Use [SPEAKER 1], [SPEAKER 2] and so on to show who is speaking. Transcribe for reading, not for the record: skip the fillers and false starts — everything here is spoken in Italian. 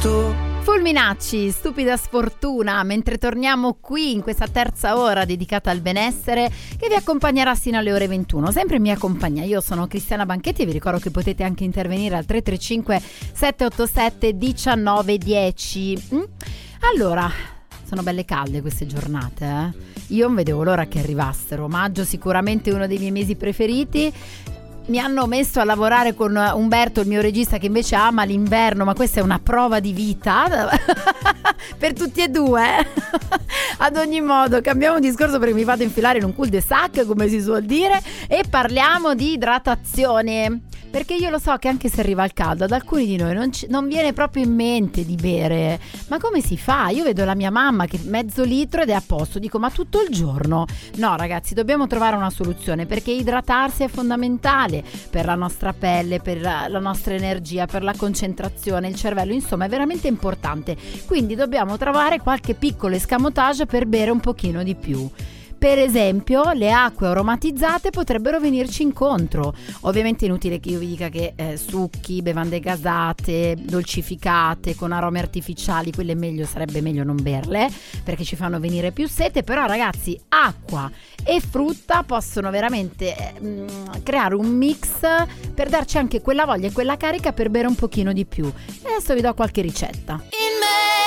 [SPEAKER 1] tu.
[SPEAKER 2] Fulminacci, stupida sfortuna, mentre torniamo qui in questa terza ora dedicata al benessere che vi accompagnerà sino alle ore 21. Sempre in mia compagnia, io sono Cristiana Banchetti e vi ricordo che potete anche intervenire al 335 787 1910. Allora, sono belle calde queste giornate, Io non vedevo l'ora che arrivassero. Maggio sicuramente uno dei miei mesi preferiti. Mi hanno messo a lavorare con Umberto, il mio regista, che invece ama l'inverno, ma questa è una prova di vita per tutti e due. Ad ogni modo, cambiamo discorso perché mi fate infilare in un cul-de-sac, come si suol dire, e parliamo di idratazione. Perché io lo so che anche se arriva il caldo, ad alcuni di noi non viene proprio in mente di bere. Ma come si fa? Io vedo la mia mamma che mezzo litro ed è a posto. Dico, ma tutto il giorno? No ragazzi, dobbiamo trovare una soluzione, perché idratarsi è fondamentale per la nostra pelle, per la nostra energia, per la concentrazione, il cervello, insomma è veramente importante. Quindi dobbiamo trovare qualche piccolo escamotage per bere un pochino di più. Per esempio, le acque aromatizzate potrebbero venirci incontro. Ovviamente è inutile che io vi dica che succhi, bevande gasate, dolcificate con aromi artificiali, quelle sarebbe meglio non berle perché ci fanno venire più sete. Però ragazzi, acqua e frutta possono veramente creare un mix per darci anche quella voglia e quella carica per bere un pochino di più. E adesso vi do qualche ricetta.